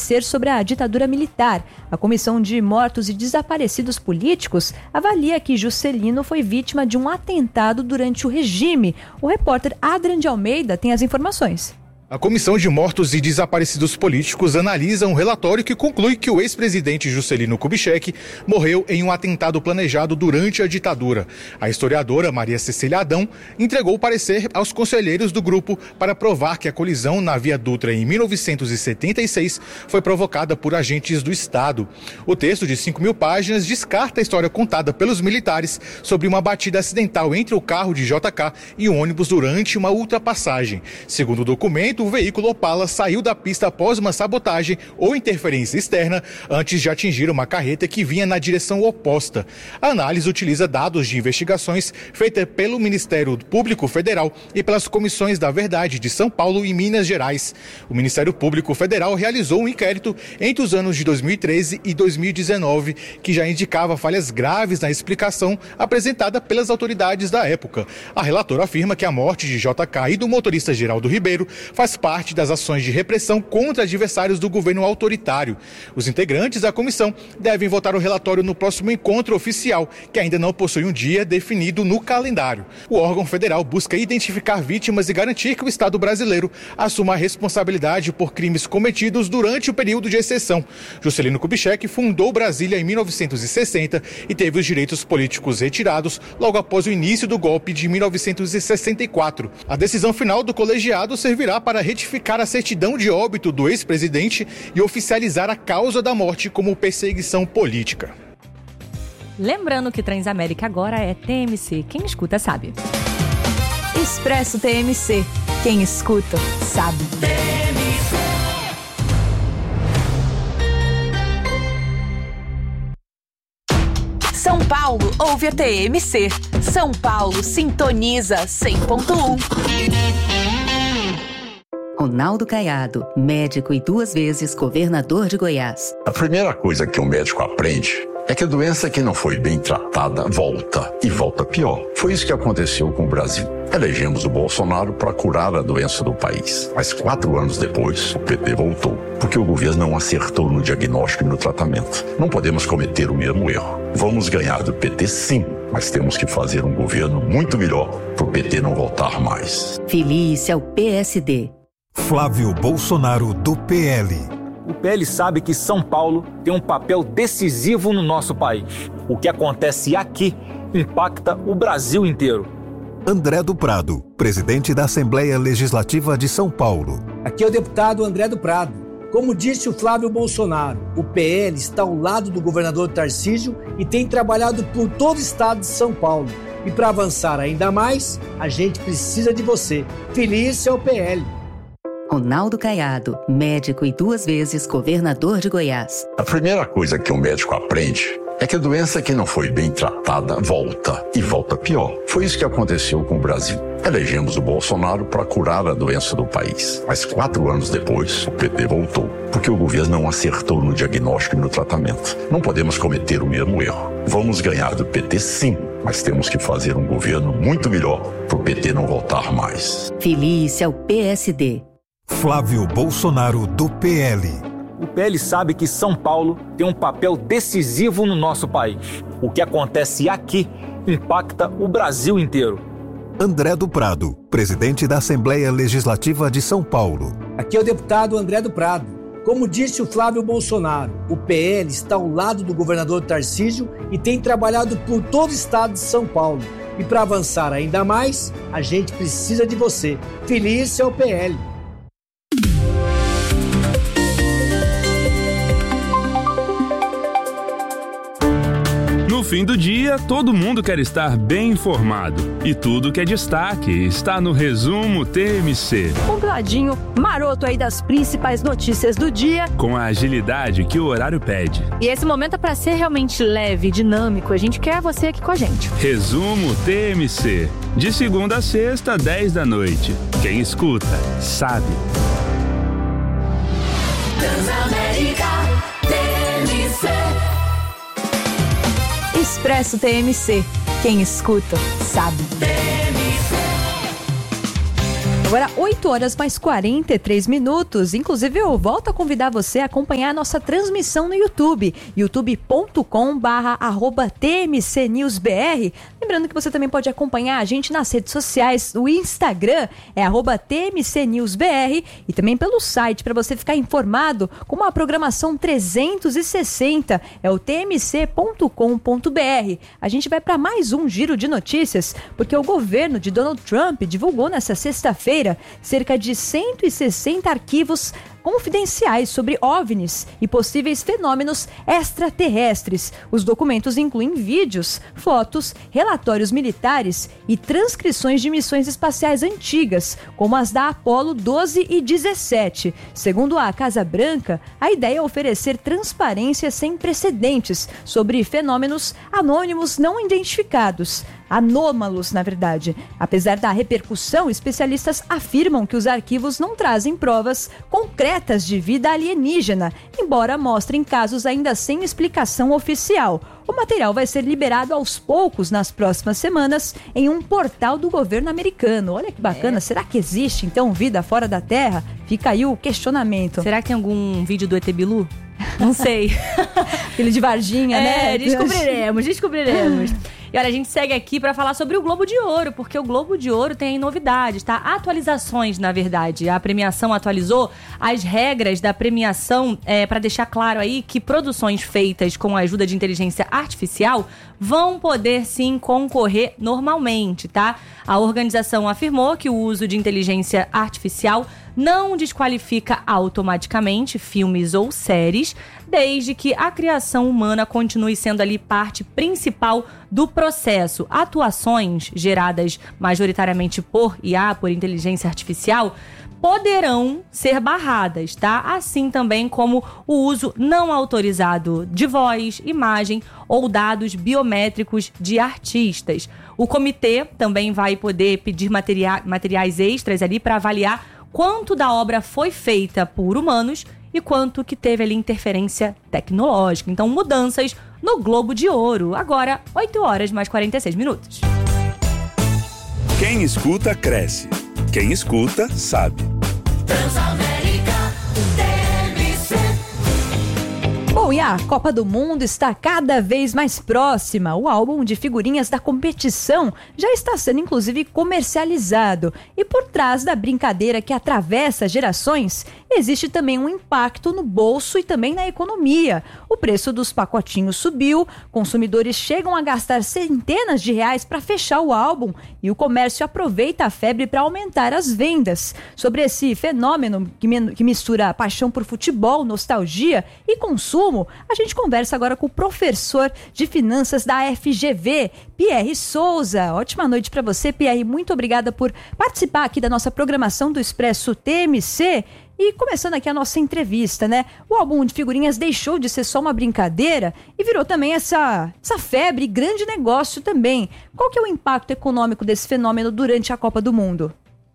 parecer sobre a ditadura militar. A Comissão de Mortos e Desaparecidos Políticos avalia que Juscelino foi vítima de um atentado durante o regime. O repórter Adrian de Almeida tem as informações. A Comissão de Mortos e Desaparecidos Políticos analisa um relatório que conclui que o ex-presidente Juscelino Kubitschek morreu em um atentado planejado durante a ditadura. A historiadora Maria Cecília Adão entregou o parecer aos conselheiros do grupo para provar que a colisão na Via Dutra em 1976 foi provocada por agentes do Estado. O texto de 5.000 páginas descarta a história contada pelos militares sobre uma batida acidental entre o carro de JK e o ônibus durante uma ultrapassagem. Segundo o documento, o veículo Opala saiu da pista após uma sabotagem ou interferência externa antes de atingir uma carreta que vinha na direção oposta. A análise utiliza dados de investigações feitas pelo Ministério Público Federal e pelas Comissões da Verdade de São Paulo e Minas Gerais. O Ministério Público Federal realizou um inquérito entre os anos de 2013 e 2019 que já indicava falhas graves na explicação apresentada pelas autoridades da época. A relatora afirma que a morte de JK e do motorista Geraldo Ribeiro faz parte das ações de repressão contra adversários do governo autoritário. Os integrantes da comissão devem votar o relatório no próximo encontro oficial, que ainda não possui um dia definido no calendário. O órgão federal busca identificar vítimas e garantir que o Estado brasileiro assuma a responsabilidade por crimes cometidos durante o período de exceção. Juscelino Kubitschek fundou Brasília em 1960 e teve os direitos políticos retirados logo após o início do golpe de 1964. A decisão final do colegiado servirá para retificar a certidão de óbito do ex-presidente e oficializar a causa da morte como perseguição política. Lembrando que Transamérica agora é TMC. Quem escuta sabe. Expresso TMC. Quem escuta sabe. São Paulo ouve a TMC. São Paulo sintoniza 100.1. Ronaldo Caiado, médico e 2 vezes governador de Goiás. A primeira coisa que um médico aprende é que a doença que não foi bem tratada volta, e volta pior. Foi isso que aconteceu com o Brasil. Elegemos o Bolsonaro para curar a doença do país. Mas 4 anos depois, o PT voltou, porque o governo não acertou no diagnóstico e no tratamento. Não podemos cometer o mesmo erro. Vamos ganhar do PT sim, mas temos que fazer um governo muito melhor para o PT não voltar mais. Feliz é o PSD. Flávio Bolsonaro, do PL. O PL sabe que São Paulo tem um papel decisivo no nosso país. O que acontece aqui impacta o Brasil inteiro. André do Prado, presidente da Assembleia Legislativa de São Paulo. Aqui é o deputado André do Prado. Como disse o Flávio Bolsonaro, o PL está ao lado do governador Tarcísio e tem trabalhado por todo o estado de São Paulo. E para avançar ainda mais, a gente precisa de você. Feliz é o PL. Ronaldo Caiado, médico e 2 vezes governador de Goiás. A primeira coisa que um médico aprende é que a doença que não foi bem tratada volta, e volta pior. Foi isso que aconteceu com o Brasil. Elegemos o Bolsonaro para curar a doença do país. Mas 4 anos depois, o PT voltou, porque o governo não acertou no diagnóstico e no tratamento. Não podemos cometer o mesmo erro. Vamos ganhar do PT sim, mas temos que fazer um governo muito melhor para o PT não voltar mais. Feliz é o PSD. Flávio Bolsonaro, do PL. O PL sabe que São Paulo tem um papel decisivo no nosso país. O que acontece aqui impacta o Brasil inteiro. André do Prado, presidente da Assembleia Legislativa de São Paulo. Aqui é o deputado André do Prado. Como disse o Flávio Bolsonaro, o PL está ao lado do governador Tarcísio e tem trabalhado por todo o estado de São Paulo. E para avançar ainda mais, a gente precisa de você. Feliz é o PL. No fim do dia, todo mundo quer estar bem informado. E tudo que é destaque está no Resumo TMC. Um ladinho maroto aí das principais notícias do dia. Com a agilidade que o horário pede. E esse momento é para ser realmente leve, dinâmico. A gente quer você aqui com a gente. Resumo TMC. De segunda a sexta, 10 da noite. Quem escuta, sabe. Transamérica TMC. Expresso TMC. Quem escuta, sabe. Agora, 8 horas mais 43 minutos. Inclusive, eu volto a convidar você a acompanhar a nossa transmissão no YouTube, youtube.com/TMCNewsBR. Lembrando que você também pode acompanhar a gente nas redes sociais. O Instagram é @TMCNewsBR e também pelo site para você ficar informado com uma programação 360. É o tmc.com.br. A gente vai para mais um giro de notícias, porque o governo de Donald Trump divulgou nessa sexta-feira cerca de 160 arquivos confidenciais sobre OVNIs e possíveis fenômenos extraterrestres. Os documentos incluem vídeos, fotos, relatórios militares e transcrições de missões espaciais antigas, como as da Apollo 12 e 17. Segundo a Casa Branca, a ideia é oferecer transparência sem precedentes sobre fenômenos anônimos não identificados. Anômalos, na verdade. Apesar da repercussão, especialistas afirmam que os arquivos não trazem provas concretas de vida alienígena, embora mostrem casos ainda sem explicação oficial. O material vai ser liberado aos poucos nas próximas semanas em um portal do governo americano. Olha que bacana, será que existe então vida fora da Terra? Fica aí o questionamento. Será que tem algum vídeo do ET Bilu? Não sei. Aquele de Varginha, né? Descobriremos. E olha, a gente segue aqui para falar sobre o Globo de Ouro, porque o Globo de Ouro tem novidades, tá? Atualizações, na verdade. A premiação atualizou as regras da premiação para deixar claro aí que produções feitas com a ajuda de inteligência artificial vão poder sim concorrer normalmente, tá? A organização afirmou que o uso de inteligência artificial não desqualifica automaticamente filmes ou séries, desde que a criação humana continue sendo ali parte principal do processo. Atuações geradas majoritariamente por IA, por inteligência artificial, poderão ser barradas, tá? Assim também como o uso não autorizado de voz, imagem ou dados biométricos de artistas. O comitê também vai poder pedir materiais extras ali para avaliar quanto da obra foi feita por humanos e quanto que teve ali interferência tecnológica. Então, mudanças no Globo de Ouro. Agora, 8 horas mais 46 minutos. Quem escuta, cresce. Quem escuta, sabe. Bom, e a Copa do Mundo está cada vez mais próxima. O álbum de figurinhas da competição já está sendo, inclusive, comercializado. E por trás da brincadeira que atravessa gerações, existe também um impacto no bolso e também na economia. O preço dos pacotinhos subiu, consumidores chegam a gastar centenas de reais para fechar o álbum e o comércio aproveita a febre para aumentar as vendas. Sobre esse fenômeno que mistura paixão por futebol, nostalgia e consumo, a gente conversa agora com o professor de finanças da FGV, Pierre Souza. Ótima noite para você, Pierre. Muito obrigada por participar aqui da nossa programação do Expresso TMC. E começando aqui a nossa entrevista, né? O álbum de figurinhas deixou de ser só uma brincadeira e virou também essa febre, grande negócio também. Qual que é o impacto econômico desse fenômeno durante a Copa do Mundo?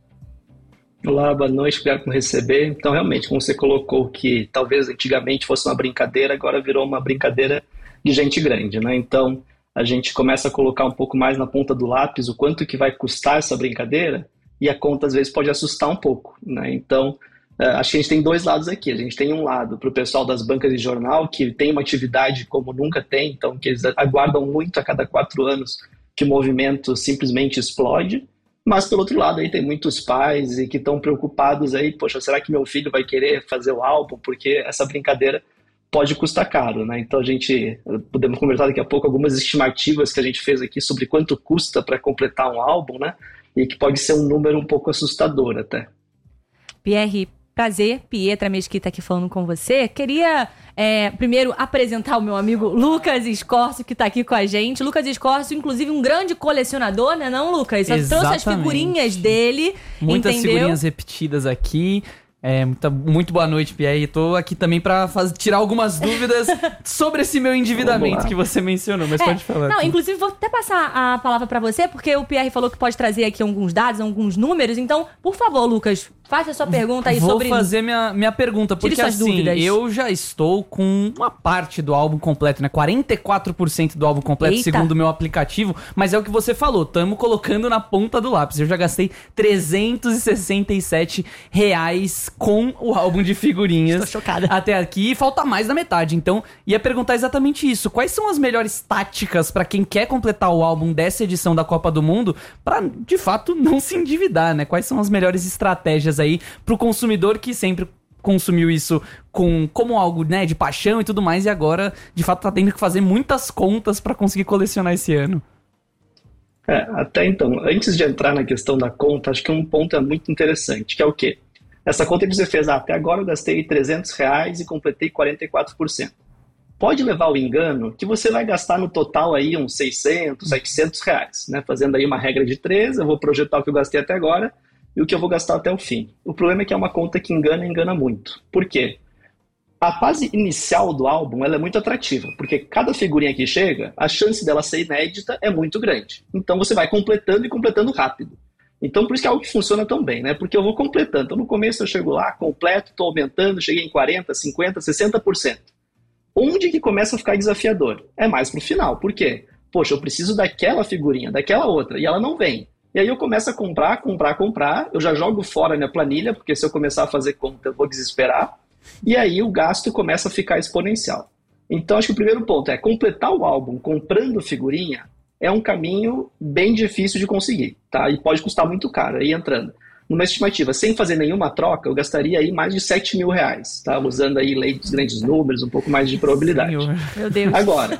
Olá, boa noite, obrigado por me receber. Então, realmente, como você colocou que talvez antigamente fosse uma brincadeira, agora virou uma brincadeira de gente grande, né? Então, a gente começa a colocar um pouco mais na ponta do lápis o quanto que vai custar essa brincadeira e a conta, às vezes, pode assustar um pouco, né? Então, acho que a gente tem dois lados aqui. A gente tem um lado para o pessoal das bancas de jornal, que tem uma atividade como nunca tem, então que eles aguardam muito a cada 4 anos que o movimento simplesmente explode. Mas, pelo outro lado, aí tem muitos pais e que estão preocupados aí, poxa, será que meu filho vai querer fazer o álbum? Porque essa brincadeira pode custar caro, né? Então, podemos conversar daqui a pouco algumas estimativas que a gente fez aqui sobre quanto custa para completar um álbum, né? E que pode ser um número um pouco assustador até. Pierre, prazer, Pietra Mesquita aqui falando com você. Queria primeiro apresentar o meu amigo Lucas Escorcio, que está aqui com a gente. Lucas Escorcio, inclusive um grande colecionador, né não, Lucas? Só trouxe as figurinhas dele, muitas entendeu? Figurinhas repetidas aqui. Muito boa noite, Pierre. Tô aqui também pra tirar algumas dúvidas sobre esse meu endividamento que você mencionou, mas pode falar. Não, inclusive vou até passar a palavra pra você, porque o Pierre falou que pode trazer aqui alguns dados, alguns números. Então, por favor, Lucas, faça a sua pergunta aí sobre... Vou fazer minha pergunta, porque assim, dúvidas. Eu já estou com uma parte do álbum completo, né? 44% do álbum completo, segundo o meu aplicativo, mas é o que você falou, estamos colocando na ponta do lápis. Eu já gastei R$367 com o álbum de figurinhas. Estou chocada. Até aqui, e falta mais da metade. Então, ia perguntar exatamente isso. Quais são as melhores táticas para quem quer completar o álbum dessa edição da Copa do Mundo para, de fato, não se endividar, né? Quais são as melhores estratégias aí pro consumidor que sempre consumiu isso como algo, né, de paixão e tudo mais, e agora, de fato, tá tendo que fazer muitas contas para conseguir colecionar esse ano? Até então, antes de entrar na questão da conta, acho que um ponto é muito interessante, que é o quê? Essa conta que você fez, até agora eu gastei R$300 e completei 44%. Pode levar ao engano que você vai gastar no total aí uns R$600, R$700, né? Fazendo aí uma regra de 3, eu vou projetar o que eu gastei até agora e o que eu vou gastar até o fim. O problema é que é uma conta que engana muito. Por quê? A fase inicial do álbum ela é muito atrativa, porque cada figurinha que chega, a chance dela ser inédita é muito grande. Então você vai completando e completando rápido. Então por isso que é algo que funciona tão bem, né? Porque eu vou completando. Então no começo eu chego lá, completo, estou aumentando, cheguei em 40%, 50%, 60%. Onde que começa a ficar desafiador? É mais pro final. Por quê? Poxa, eu preciso daquela figurinha, daquela outra, e ela não vem. E aí eu começo a comprar, eu já jogo fora a minha planilha, porque se eu começar a fazer conta eu vou desesperar, e aí o gasto começa a ficar exponencial. Então acho que o primeiro ponto é completar o álbum comprando figurinha é um caminho bem difícil de conseguir, tá? E pode custar muito caro aí entrando. Numa estimativa, sem fazer nenhuma troca, eu gastaria aí mais de R$7.000, tá? Usando aí lei dos grandes números, um pouco mais de probabilidade. Meu Deus. Agora,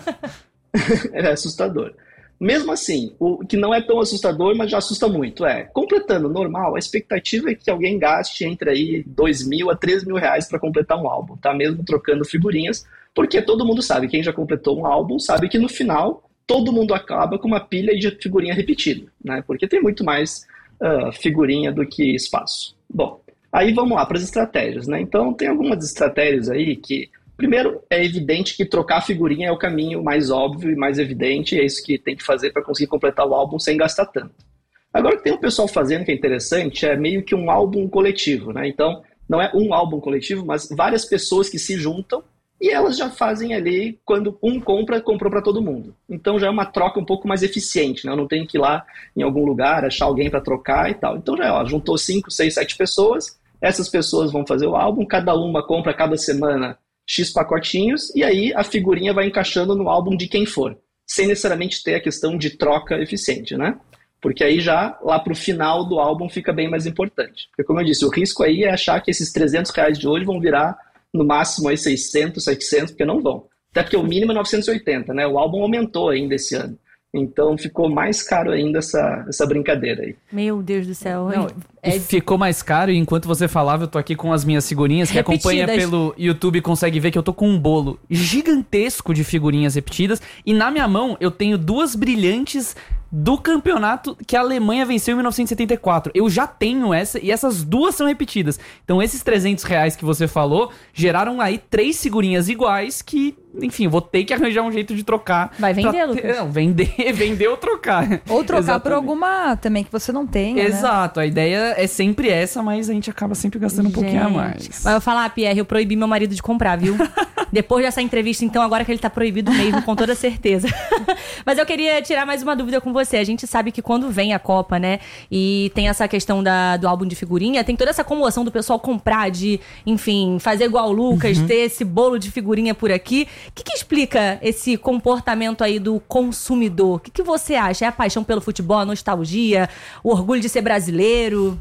é assustador. Mesmo assim, o que não é tão assustador, mas já assusta muito, completando normal, a expectativa é que alguém gaste entre aí R$2.000 a R$3.000 para completar um álbum, tá? Mesmo trocando figurinhas, porque todo mundo sabe, quem já completou um álbum sabe que no final todo mundo acaba com uma pilha de figurinha repetida, né? Porque tem muito mais figurinha do que espaço. Bom, aí vamos lá para as estratégias, né? Então tem algumas estratégias aí que... Primeiro, é evidente que trocar figurinha é o caminho mais óbvio e mais evidente, e é isso que tem que fazer para conseguir completar o álbum sem gastar tanto. Agora, o que tem um pessoal fazendo que é interessante é meio que um álbum coletivo, né? Então, não é um álbum coletivo, mas várias pessoas que se juntam e elas já fazem ali, quando um compra, comprou para todo mundo. Então, já é uma troca um pouco mais eficiente, né? Eu não tenho que ir lá em algum lugar, achar alguém para trocar e tal. Então, já juntou 5, 6, 7 pessoas, essas pessoas vão fazer o álbum, cada uma compra cada semana X pacotinhos, e aí a figurinha vai encaixando no álbum de quem for, sem necessariamente ter a questão de troca eficiente, né? Porque aí já, lá pro final do álbum, fica bem mais importante. Porque, como eu disse, o risco aí é achar que esses R$300 de hoje vão virar, no máximo, aí 600, 700, porque não vão. Até porque o mínimo é 980, né? O álbum aumentou ainda esse ano. Então ficou mais caro ainda essa brincadeira aí. Meu Deus do céu. Não, ficou mais caro e enquanto você falava, eu tô aqui com as minhas figurinhas. Quem acompanha pelo YouTube consegue ver que eu tô com um bolo gigantesco de figurinhas repetidas. E na minha mão eu tenho 2 brilhantes do campeonato que a Alemanha venceu em 1974. Eu já tenho essa e essas 2 são repetidas. Então esses R$300 que você falou geraram aí 3 figurinhas iguais que, enfim, vou ter que arranjar um jeito de trocar. Vai vender, Lucas? Não, vender ou trocar. Ou trocar por alguma também que você não tenha, Exato, né? A ideia é sempre essa, mas a gente acaba sempre gastando um pouquinho a mais. Mas eu vou falar, Pierre, eu proibi meu marido de comprar, viu? Depois dessa entrevista, então, agora que ele tá proibido mesmo, com toda certeza. Mas eu queria tirar mais uma dúvida com você. A gente sabe que quando vem a Copa, né, e tem essa questão do álbum de figurinha, tem toda essa comoção do pessoal comprar, de, enfim, fazer igual o Lucas, ter esse bolo de figurinha por aqui. O que explica esse comportamento aí do consumidor? O que você acha? É a paixão pelo futebol, a nostalgia, o orgulho de ser brasileiro?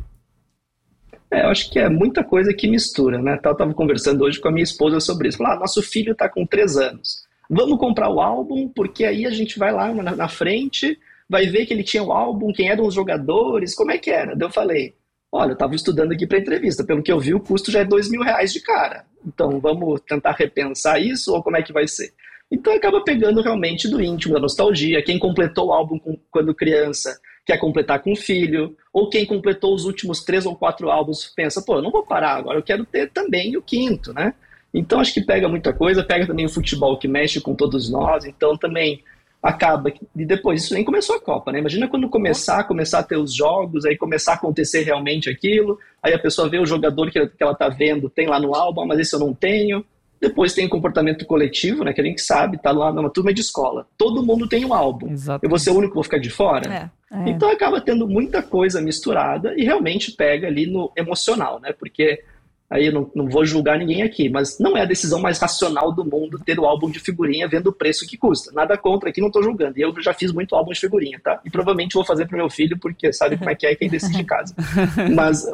Eu acho que é muita coisa que mistura, né? Eu tava conversando hoje com a minha esposa sobre isso. Falei, nosso filho tá com 3 anos. Vamos comprar o álbum, porque aí a gente vai lá na frente, vai ver que ele tinha o álbum, quem eram os jogadores, como é que era? Daí eu falei, olha, eu tava estudando aqui pra entrevista, pelo que eu vi, o custo já é R$2.000 de cara. Então, vamos tentar repensar isso, ou como é que vai ser? Então, acaba pegando realmente do íntimo, da nostalgia. Quem completou o álbum quando criança quer completar com o filho, ou quem completou os últimos 3 ou 4 álbuns pensa, pô, eu não vou parar agora, eu quero ter também o 5º, né? Então acho que pega muita coisa, pega também o futebol que mexe com todos nós, então também acaba, e depois, isso nem começou a Copa, né? Imagina quando começar a ter os jogos, aí começar a acontecer realmente aquilo, aí a pessoa vê o jogador que ela tá vendo, tem lá no álbum, mas esse eu não tenho. Depois tem o comportamento coletivo, né, que a gente sabe, tá lá numa turma de escola. Todo mundo tem um álbum. Exatamente. Eu vou ser o único que vou ficar de fora? Então acaba tendo muita coisa misturada e realmente pega ali no emocional, né? Porque aí eu não vou julgar ninguém aqui, mas não é a decisão mais racional do mundo ter o álbum de figurinha vendo o preço que custa. Nada contra aqui, não tô julgando. E eu já fiz muito álbum de figurinha, tá? E provavelmente vou fazer pro meu filho, porque sabe como é quem decide em casa. Mas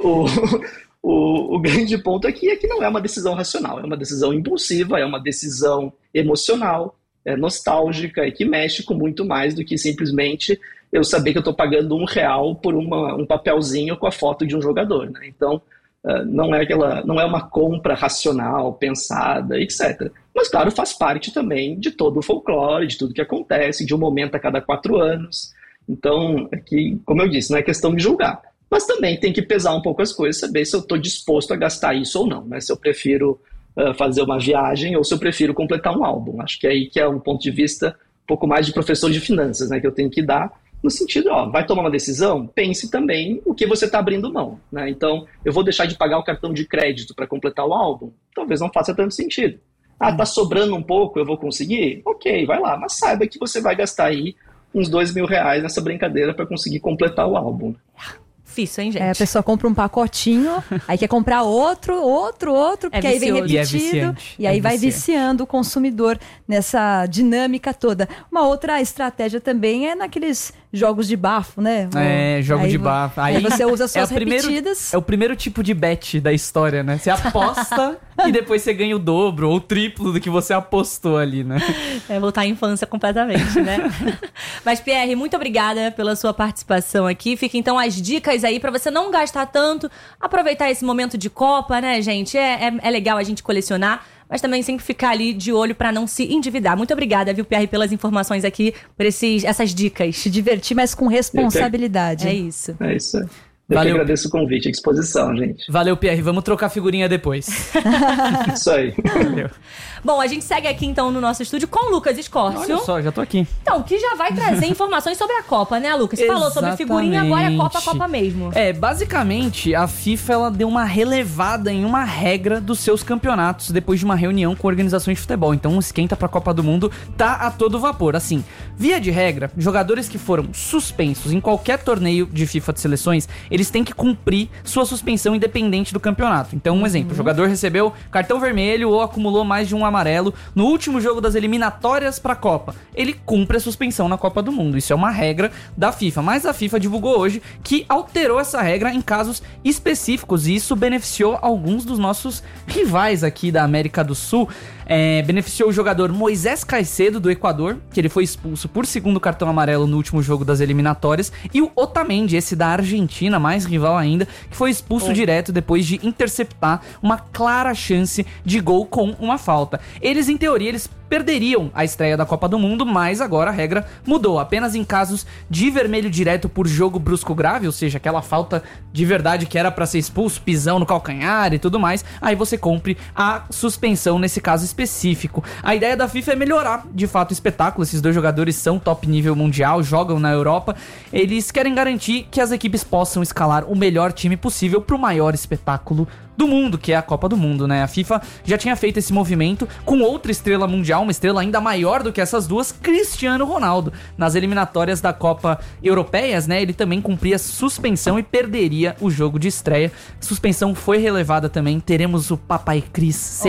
o grande ponto aqui é que não é uma decisão racional, é uma decisão impulsiva, é uma decisão emocional, nostálgica e que mexe com muito mais do que simplesmente eu saber que eu estou pagando R$1 por um papelzinho com a foto de um jogador, né? Então, não é uma compra racional, pensada, etc. Mas, claro, faz parte também de todo o folclore, de tudo que acontece, de um momento a cada 4 anos. Então, aqui, como eu disse, não é questão de julgar. Mas também tem que pesar um pouco as coisas, saber se eu estou disposto a gastar isso ou não, né? Se eu prefiro fazer uma viagem ou se eu prefiro completar um álbum. Acho que é aí que é um ponto de vista um pouco mais de professor de finanças, né? Que eu tenho que dar no sentido, vai tomar uma decisão? Pense também o que você está abrindo mão, né? Então, eu vou deixar de pagar o cartão de crédito para completar o álbum? Talvez não faça tanto sentido. Tá sobrando um pouco, eu vou conseguir? Ok, vai lá, mas saiba que você vai gastar aí uns R$2.000 nessa brincadeira para conseguir completar o álbum. Difícil, hein, gente? A pessoa compra um pacotinho, aí quer comprar outro, porque aí vem repetido, e aí vai viciando o consumidor nessa dinâmica toda. Uma outra estratégia também é naqueles jogos de bafo, né? Jogo de bafo. Aí você usa suas repetidas. É o primeiro tipo de bet da história, né? Você aposta e depois você ganha o dobro ou o triplo do que você apostou ali, né? Voltar à infância completamente, né? Mas, Pierre, muito obrigada pela sua participação aqui. Fica então as dicas aí pra você não gastar tanto, aproveitar esse momento de Copa, né, gente? É legal a gente colecionar, mas também sempre ficar ali de olho pra não se endividar. Muito obrigada, viu, Pierre, pelas informações aqui, por essas dicas. Se divertir, mas com responsabilidade. É isso. É isso aí. Eu que agradeço o convite, a disposição, gente. Valeu, Pierre. Vamos trocar figurinha depois. Isso aí. Valeu. Bom, a gente segue aqui então no nosso estúdio com o Lucas Escórcio. Olha só, já tô aqui. Então, que já vai trazer informações sobre a Copa, né, Lucas? Você falou sobre figurinha, agora é Copa mesmo. Basicamente, a FIFA ela deu uma relevada em uma regra dos seus campeonatos depois de uma reunião com organizações de futebol. Então, o esquenta pra Copa do Mundo tá a todo vapor. Assim, via de regra, jogadores que foram suspensos em qualquer torneio de FIFA de seleções, eles têm que cumprir sua suspensão independente do campeonato. Então, um exemplo, o jogador recebeu cartão vermelho ou acumulou mais de um amarelo no último jogo das eliminatórias pra Copa. Ele cumpre a suspensão na Copa do Mundo. Isso é uma regra da FIFA. Mas a FIFA divulgou hoje que alterou essa regra em casos específicos e isso beneficiou alguns dos nossos rivais aqui da América do Sul. Beneficiou o jogador Moisés Caicedo, do Equador, que ele foi expulso por segundo cartão amarelo no último jogo das eliminatórias, e o Otamendi, esse da Argentina, mais rival ainda, que foi expulso direto depois de interceptar uma clara chance de gol com uma falta. Eles, em teoria, eles perderiam a estreia da Copa do Mundo, mas agora a regra mudou. Apenas em casos de vermelho direto por jogo brusco grave, ou seja, aquela falta de verdade que era pra ser expulso, pisão no calcanhar e tudo mais, aí você cumpre a suspensão nesse caso específico. A ideia da FIFA é melhorar, de fato, o espetáculo. Esses dois jogadores são top nível mundial, jogam na Europa. Eles querem garantir que as equipes possam escalar o melhor time possível pro maior espetáculo do mundo, que é a Copa do Mundo, né? A FIFA já tinha feito esse movimento com outra estrela mundial, uma estrela ainda maior do que essas duas, Cristiano Ronaldo. Nas eliminatórias da Copa Europeias, né? Ele também cumpria suspensão e perderia o jogo de estreia. A suspensão foi relevada também. Teremos o Papai Cris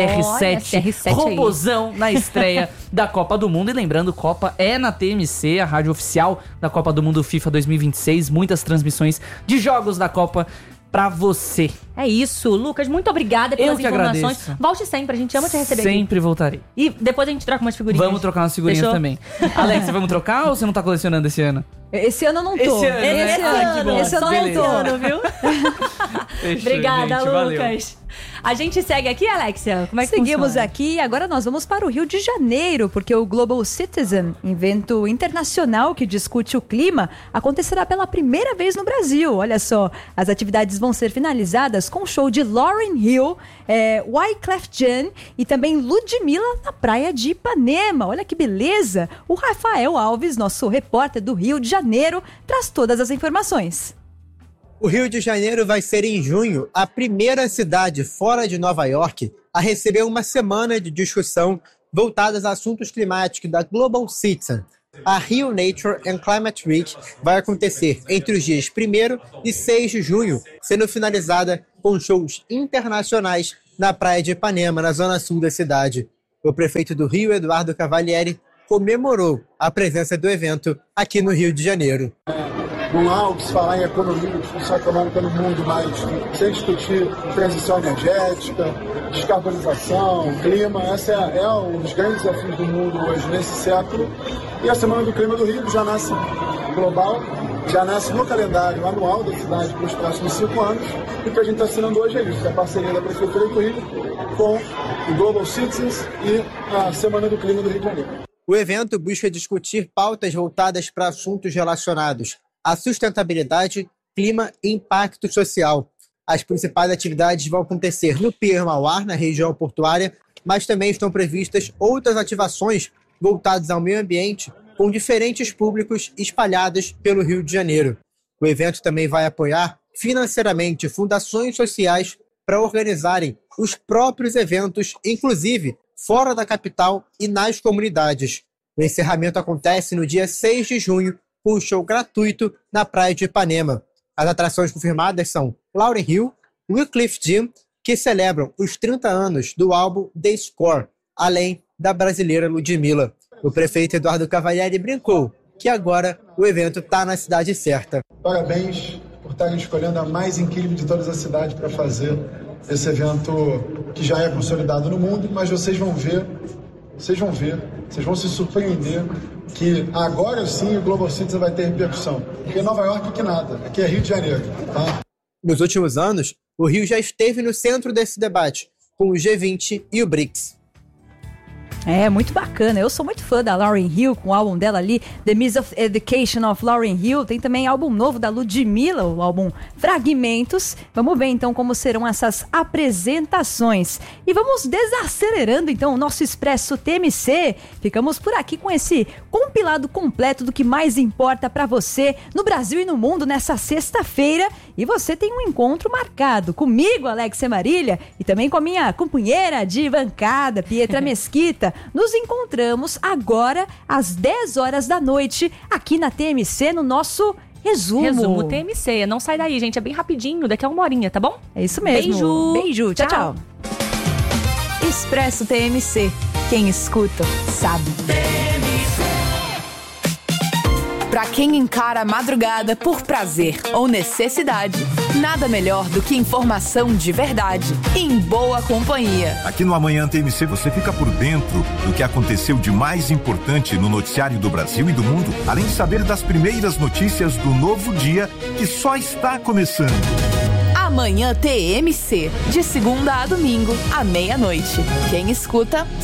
CR7 robozão na estreia da Copa do Mundo. E lembrando, Copa é na TMC, a rádio oficial da Copa do Mundo FIFA 2026. Muitas transmissões de jogos da Copa pra você. É isso, Lucas, muito obrigada pelas informações. Agradeço. Volte sempre, a gente ama te receber aqui. Sempre voltarei. E depois a gente troca umas figurinhas. Vamos trocar umas figurinhas também. Alex, vamos trocar ou você não tá colecionando esse ano? Esse ano eu não tô. Esse ano, que bom. Esse ano eu não tô. Viu? Fechou, Obrigada, gente, Lucas. valeu. A gente segue aqui, Alexia? Como é que Seguimos funciona? aqui e agora nós vamos para o Rio de Janeiro, porque o Global Citizen, evento internacional que discute o clima, acontecerá pela primeira vez no Brasil. Olha só, as atividades vão ser finalizadas com o show de Lauryn Hill, Wyclef Jean e também Ludmilla na praia de Ipanema. Olha que beleza! O Rafael Alves, nosso repórter do Rio de Janeiro, traz todas as informações. O Rio de Janeiro vai ser, em junho, a primeira cidade fora de Nova York a receber uma semana de discussão voltadas a assuntos climáticos da Global Citizen. A Rio Nature and Climate Week vai acontecer entre os dias 1º e 6 de junho, sendo finalizada com shows internacionais na praia de Ipanema, na zona sul da cidade. O prefeito do Rio, Eduardo Cavalieri, comemorou a presença do evento aqui no Rio de Janeiro. Não há o que se falar em economia, discussão econômica no mundo, mas sem discutir transição energética, descarbonização, clima. Esse é um dos grandes desafios do mundo hoje, nesse século. E a Semana do Clima do Rio já nasce global, já nasce no calendário anual da cidade para os próximos 5 anos. E o que a gente está assinando hoje é isso, a parceria da Prefeitura do Rio com o Global Citizens e a Semana do Clima do Rio de Janeiro. O evento busca discutir pautas voltadas para assuntos relacionados à sustentabilidade, clima e impacto social. As principais atividades vão acontecer no Pier Mauá, na região portuária, mas também estão previstas outras ativações voltadas ao meio ambiente com diferentes públicos espalhados pelo Rio de Janeiro. O evento também vai apoiar financeiramente fundações sociais para organizarem os próprios eventos, inclusive fora da capital e nas comunidades. O encerramento acontece no dia 6 de junho, com um show gratuito na praia de Ipanema. As atrações confirmadas são Lauryn Hill, Wyclef Jean, que celebram os 30 anos do álbum The Score, além da brasileira Ludmilla. O prefeito Eduardo Cavalieri brincou que agora o evento está na cidade certa. Parabéns por estarem escolhendo a mais incrível de todas as cidades para fazer esse evento que já é consolidado no mundo, mas vocês vão se surpreender que agora sim o Global Citizen vai ter repercussão. Porque Nova York que nada, aqui é Rio de Janeiro, tá? Nos últimos anos, o Rio já esteve no centro desse debate, com o G20 e o BRICS. É, muito bacana. Eu sou muito fã da Lauryn Hill, com o álbum dela ali, The Miss of Education of Lauryn Hill. Tem também álbum novo da Ludmilla, o álbum Fragmentos. Vamos ver então como serão essas apresentações. E vamos desacelerando então o nosso Expresso TMC. Ficamos por aqui com esse compilado completo do que mais importa pra você no Brasil e no mundo nessa sexta-feira. E você tem um encontro marcado comigo, Alexia Marília, e também com a minha companheira de bancada, Pietra Mesquita. Nos encontramos agora às 10 horas da noite aqui na TMC no nosso Resumo TMC. Não sai daí, gente. É bem rapidinho, daqui a 1 horinha, tá bom? É isso mesmo. Beijo. Tchau. Expresso TMC. Quem escuta, sabe. Pra quem encara a madrugada por prazer ou necessidade, nada melhor do que informação de verdade em boa companhia. Aqui no Amanhã TMC você fica por dentro do que aconteceu de mais importante no noticiário do Brasil e do mundo, além de saber das primeiras notícias do novo dia que só está começando. Amanhã TMC, de segunda a domingo, à meia-noite. Quem escuta,